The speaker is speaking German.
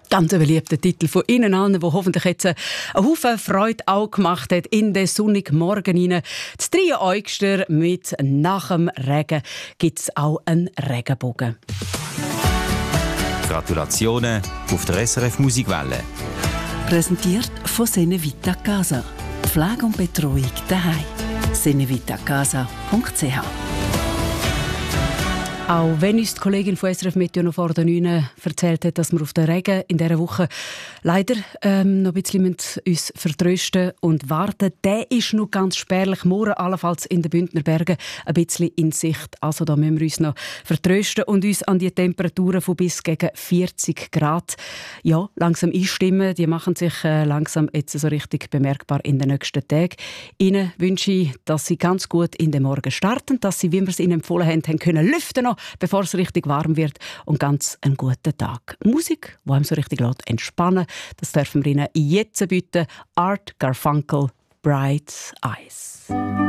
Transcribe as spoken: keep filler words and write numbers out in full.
Ganz ein beliebter Titel von Ihnen allen, der hoffentlich jetzt einen Haufen Freude auch gemacht hat in den sonnigen Morgen hinein. Das Trio Eugster mit «Nach dem Regen» gibt es auch einen Regenbogen. Gratulationen auf der S R F Musikwelle. Präsentiert von Sene Vita Casa. Pflege und Betreuung daheim. senevitacasa punkt c h. Auch wenn uns die Kollegin von S R F Meteo noch vor der neun erzählt hat, dass wir auf den Regen in dieser Woche leider ähm, noch ein bisschen uns vertrösten und warten. Der ist noch ganz spärlich. Morgen allenfalls in den Bündner Bergen ein bisschen in Sicht. Also da müssen wir uns noch vertrösten und uns an die Temperaturen von bis gegen vierzig Grad ja, langsam einstimmen. Die machen sich äh, langsam jetzt so richtig bemerkbar in den nächsten Tagen. Ihnen wünsche ich, dass Sie ganz gut in den Morgen starten, dass Sie, wie wir es Ihnen empfohlen haben, haben können lüften noch, bevor es richtig warm wird, und ganz einen guten Tag. Musik, die einem so richtig entspannen lässt, das dürfen wir Ihnen jetzt bieten. Art Garfunkel, Bright Eyes.